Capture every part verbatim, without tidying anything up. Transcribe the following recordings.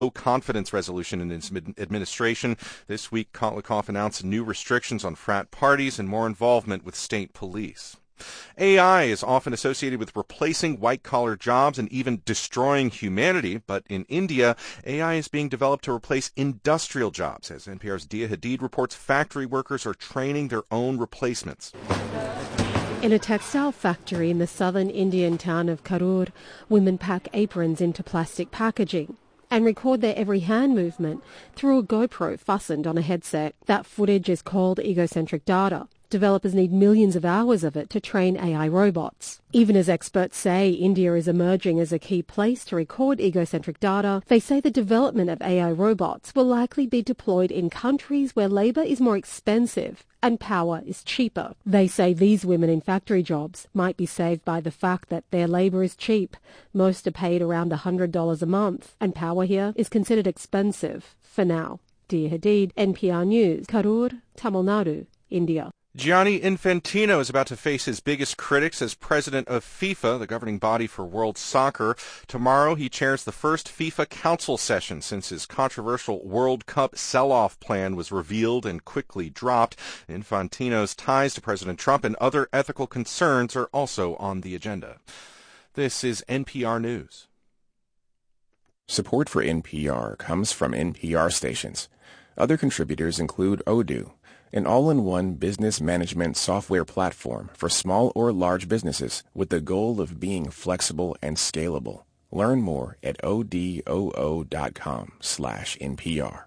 confidence resolution in his administration. This week, Kolikoff announced new restrictions on frat parties and more involvement with state police. A I is often associated with replacing white-collar jobs and even destroying humanity, but in India, A I is being developed to replace industrial jobs. As N P R's Dia Hadid reports, factory workers are training their own replacements. In a textile factory in the southern Indian town of Karur, women pack aprons into plastic packaging and record their every hand movement through a GoPro fastened on a headset. That footage is called egocentric data. Developers need millions of hours of it to train A I robots. Even as experts say India is emerging as a key place to record egocentric data, they say the development of A I robots will likely be deployed in countries where labour is more expensive and power is cheaper. They say these women in factory jobs might be saved by the fact that their labour is cheap. Most are paid around one hundred dollars a month, and power here is considered expensive for now. Dia Hadid, N P R News, Karur, Tamil Nadu, India. Gianni Infantino is about to face his biggest critics as president of FIFA, the governing body for world soccer. Tomorrow he chairs the first FIFA Council session since his controversial World Cup sell-off plan was revealed and quickly dropped. Infantino's ties to President Trump and other ethical concerns are also on the agenda. This is N P R News. Support for N P R comes from N P R stations. Other contributors include Odoo, an all-in-one business management software platform for small or large businesses with the goal of being flexible and scalable. Learn more at odoo.com slash NPR.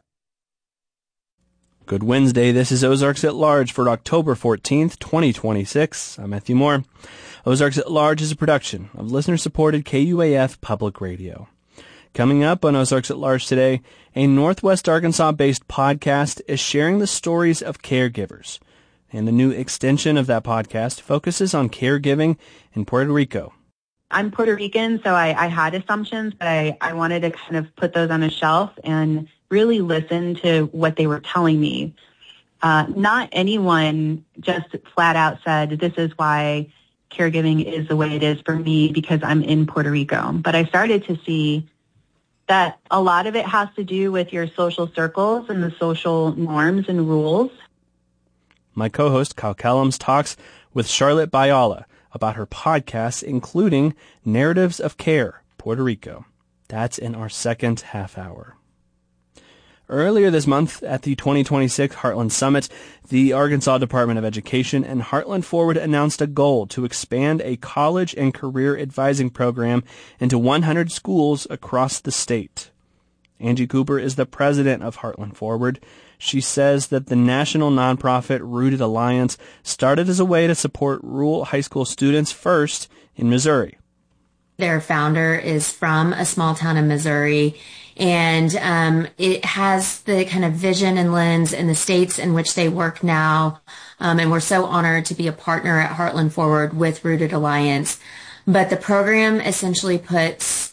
Good Wednesday. This is Ozarks at Large for October fourteenth, twenty twenty-six. I'm Matthew Moore. Ozarks at Large is a production of listener-supported K U A F Public Radio. Coming up on Ozarks at Large today, a Northwest Arkansas-based podcast is sharing the stories of caregivers. And the new extension of that podcast focuses on caregiving in Puerto Rico. I'm Puerto Rican, so I, I had assumptions, but I, I wanted to kind of put those on a shelf and really listen to what they were telling me. Uh, not anyone just flat out said, this is why caregiving is the way it is for me because I'm in Puerto Rico. But I started to see that a lot of it has to do with your social circles and the social norms and rules. My co-host, Kyle Kellums, talks with Charlotte Bayala about her podcasts, including Narratives of Care, Puerto Rico. That's in our second half hour. Earlier this month at the twenty twenty-six Heartland Summit, the Arkansas Department of Education and Heartland Forward announced a goal to expand a college and career advising program into one hundred schools across the state. Angie Cooper is the president of Heartland Forward. She says that the national nonprofit Rooted Alliance started as a way to support rural high school students first in Missouri. Their founder is from a small town in Missouri, and um, it has the kind of vision and lens in the states in which they work now. Um, and we're so honored to be a partner at Heartland Forward with Rooted Alliance. But the program essentially puts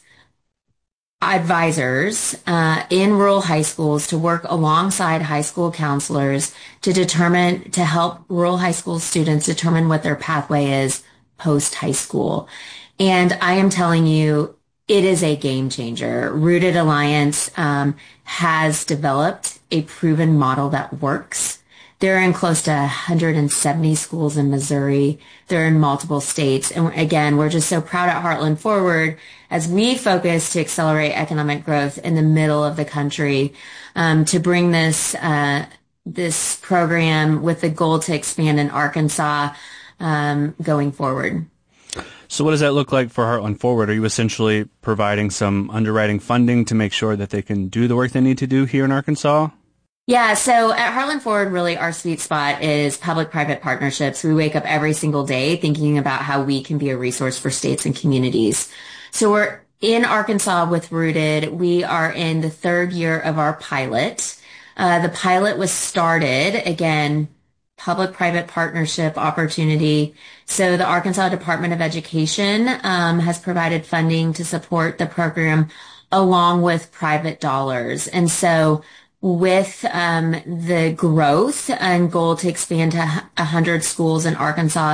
advisors uh, in rural high schools to work alongside high school counselors to determine, to help rural high school students determine what their pathway is post high school. And I am telling you, it is a game changer. Rooted Alliance um, has developed a proven model that works. They're in close to one hundred seventy schools in Missouri. They're in multiple states. And again, we're just so proud at Heartland Forward as we focus to accelerate economic growth in the middle of the country, um, to bring this uh, this program with the goal to expand in Arkansas um, going forward. So what does that look like for Heartland Forward? Are you essentially providing some underwriting funding to make sure that they can do the work they need to do here in Arkansas? Yeah, so at Heartland Forward, really our sweet spot is public-private partnerships. We wake up every single day thinking about how we can be a resource for states and communities. So we're in Arkansas with Rooted. We are in the third year of our pilot. Uh, the pilot was started, again, public-private partnership opportunity. So the Arkansas Department of Education um, has provided funding to support the program along with private dollars. And so with um, the growth and goal to expand to one hundred schools in Arkansas,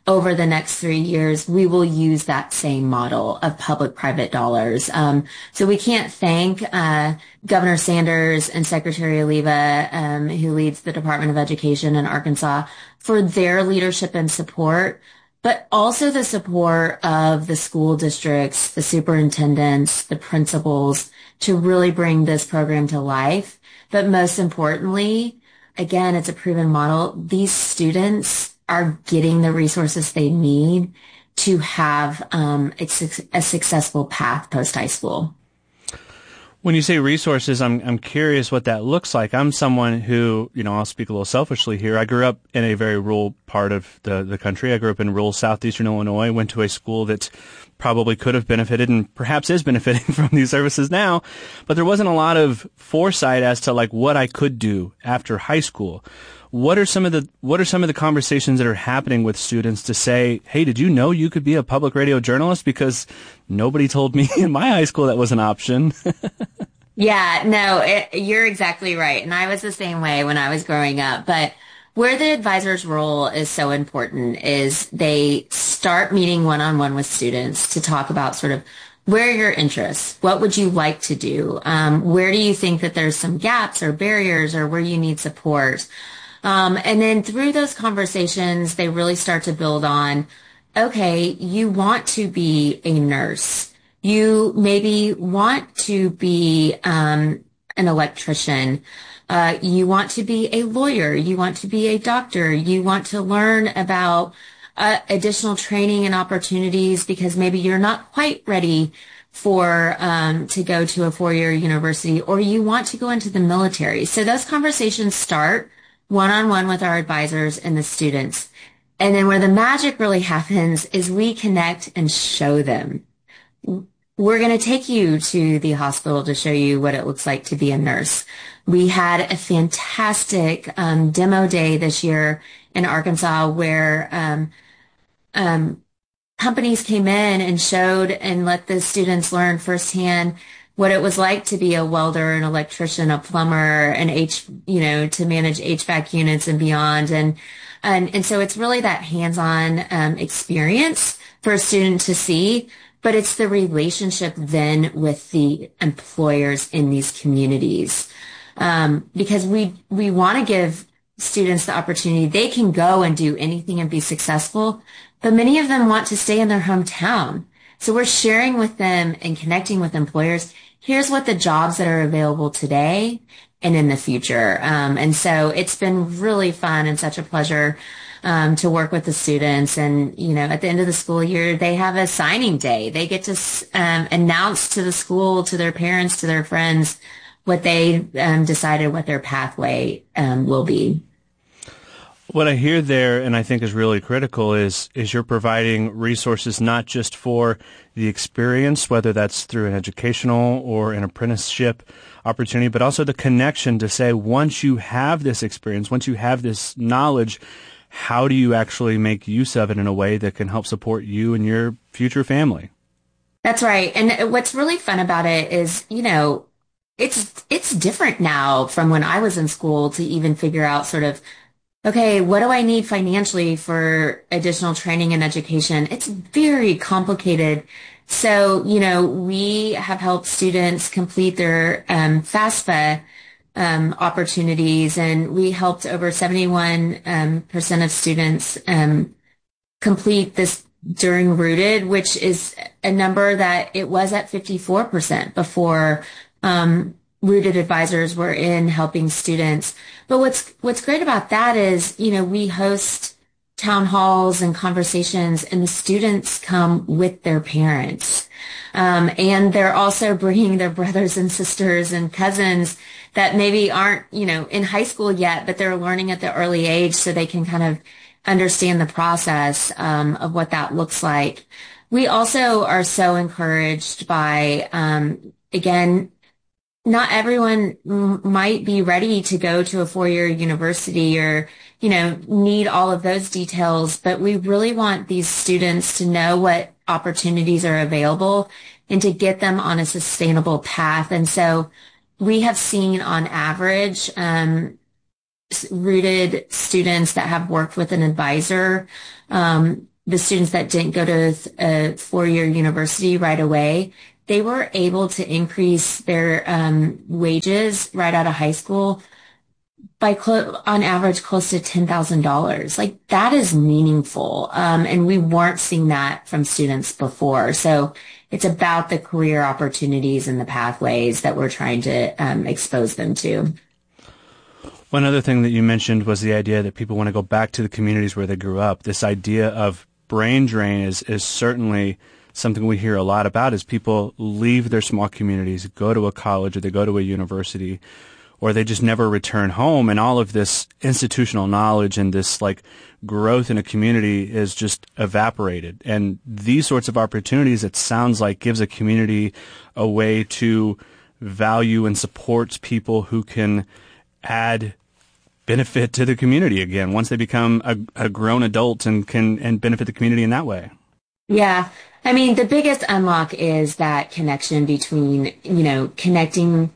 over the next three years, we will use that same model of public-private dollars. Um, so we can't thank uh, Governor Sanders and Secretary Oliva, um, who leads the Department of Education in Arkansas, for their leadership and support, but also the support of the school districts, the superintendents, the principals, to really bring this program to life. But most importantly, again, it's a proven model. These students are getting the resources they need to have um, a, a successful path post-high school. When you say resources, I'm I'm curious what that looks like. I'm someone who, you know, I'll speak a little selfishly here. I grew up in a very rural part of the, the country. I grew up in rural southeastern Illinois, went to a school that probably could have benefited and perhaps is benefiting from these services now, but there wasn't a lot of foresight as to like what I could do after high school. What are some of the what are some of the conversations that are happening with students to say, hey, did you know you could be a public radio journalist? Because nobody told me in my high school that was an option. Yeah, no, it, you're exactly right. And I was the same way when I was growing up. But where the advisor's role is so important is they start meeting one-on-one with students to talk about sort of where are your interests? What would you like to do? Um, where do you think that there's some gaps or barriers or where you need support? Um, and then through those conversations, they really start to build on, okay, you want to be a nurse. You maybe want to be um, an electrician. Uh, you want to be a lawyer. You want to be a doctor. You want to learn about uh, additional training and opportunities because maybe you're not quite ready for um, to go to a four-year university, or you want to go into the military. So those conversations start one-on-one with our advisors and the students. And then where the magic really happens is we connect and show them. We're going to take you to the hospital to show you what it looks like to be a nurse. We had a fantastic um, demo day this year in Arkansas where um, um, companies came in and showed and let the students learn firsthand what it was like to be a welder, an electrician, a plumber, an H, you know, to manage H V A C units and beyond. And, and, and so it's really that hands-on um, experience for a student to see, but it's the relationship then with the employers in these communities. Um, because we, we want to give students the opportunity. They can go and do anything and be successful, but many of them want to stay in their hometown. So we're sharing with them and connecting with employers. Here's what the jobs that are available today and in the future. Um, and so it's been really fun and such a pleasure um, to work with the students. And, you know, at the end of the school year, they have a signing day. They get to um, announce to the school, to their parents, to their friends, what they um, decided what their pathway um, will be. What I hear there, and I think is really critical, is is you're providing resources not just for the experience, whether that's through an educational or an apprenticeship opportunity, but also the connection to say, once you have this experience, once you have this knowledge, how do you actually make use of it in a way that can help support you and your future family? That's right. And what's really fun about it is, you know, it's it's different now from when I was in school to even figure out sort of, okay, what do I need financially for additional training and education? It's very complicated. So, you know, we have helped students complete their um, FAFSA um, opportunities, and we helped over seventy-one um, percent of students um, complete this during Rooted, which is a number that it was at fifty-four percent before um Rooted advisors were in helping students. But what's what's great about that is, you know, we host town halls and conversations, and the students come with their parents. Um, and they're also bringing their brothers and sisters and cousins that maybe aren't, you know, in high school yet, but they're learning at the early age so they can kind of understand the process um, of what that looks like. We also are so encouraged by, um, again, not everyone m- might be ready to go to a four-year university or, you know, need all of those details, but we really want these students to know what opportunities are available and to get them on a sustainable path. And so we have seen on average, um, Rooted students that have worked with an advisor, um, the students that didn't go to a four-year university right away, they were able to increase their um, wages right out of high school by clo- on average close to ten thousand dollars. Like, that is meaningful. Um, and we weren't seeing that from students before. So it's about the career opportunities and the pathways that we're trying to um, expose them to. One other thing that you mentioned was the idea that people want to go back to the communities where they grew up. This idea of brain drain is, is certainly something we hear a lot about, as people leave their small communities, go to a college or they go to a university, or they just never return home, and all of this institutional knowledge and this like growth in a community is just evaporated. And these sorts of opportunities, it sounds like, gives a community a way to value and support people who can add benefit to the community again once they become a, a grown adult and can and benefit the community in that way. Yeah. I mean, the biggest unlock is that connection between, you know, connecting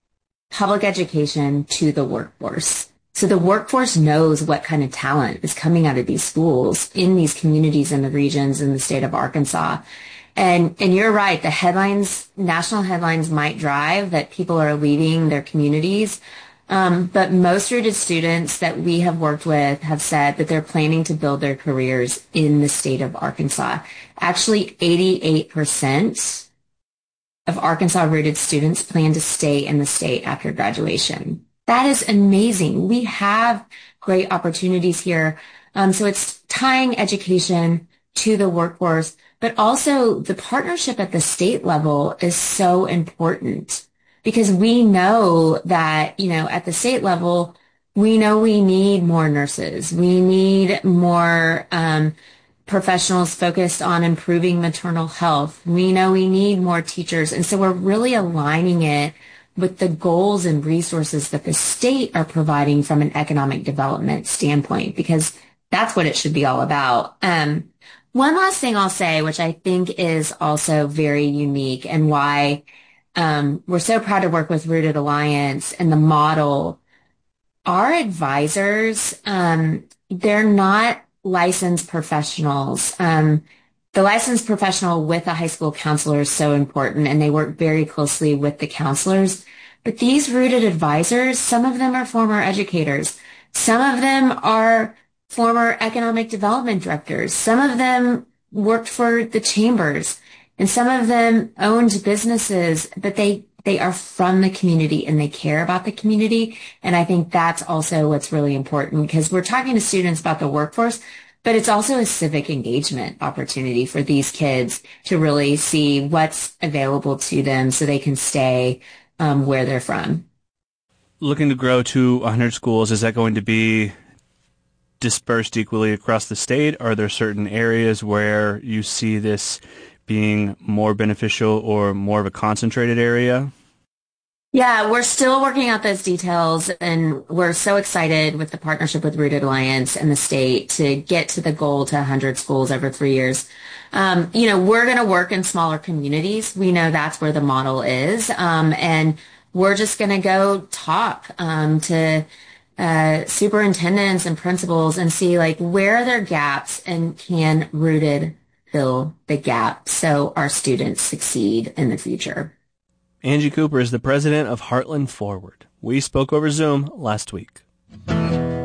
public education to the workforce. So the workforce knows what kind of talent is coming out of these schools in these communities in the regions in the state of Arkansas. And and you're right, the headlines, national headlines might drive that people are leaving their communities. Um, but most Rooted students that we have worked with have said that they're planning to build their careers in the state of Arkansas. Actually, eighty-eight percent of Arkansas Rooted students plan to stay in the state after graduation. That is amazing. We have great opportunities here. Um, so it's tying education to the workforce, but also the partnership at the state level is so important. Because we know that, you know, at the state level, we know we need more nurses. We need more um, professionals focused on improving maternal health. We know we need more teachers. And so we're really aligning it with the goals and resources that the state are providing from an economic development standpoint, because that's what it should be all about. Um, one last thing I'll say, which I think is also very unique and why Um, we're so proud to work with Rooted Alliance and the model. Our advisors, um, they're not licensed professionals. Um, the licensed professional with a high school counselor is so important, and they work very closely with the counselors. But these Rooted advisors, some of them are former educators. Some of them are former economic development directors. Some of them worked for the chambers. And some of them owned businesses, but they, they are from the community and they care about the community. And I think that's also what's really important, because we're talking to students about the workforce, but it's also a civic engagement opportunity for these kids to really see what's available to them so they can stay um, where they're from. Looking to grow to one hundred schools, is that going to be dispersed equally across the state? Are there certain areas where you see this being more beneficial or more of a concentrated area? Yeah, we're still working out those details, and we're so excited with the partnership with Rooted Alliance and the state to get to the goal to one hundred schools over three years. Um, you know, we're going to work in smaller communities. We know that's where the model is. Um, and we're just going to go talk um, to uh, superintendents and principals and see, like, where are there gaps and can Rooted fill the gap so our students succeed in the future. Angie Cooper is the president of Heartland Forward. We spoke over Zoom last week.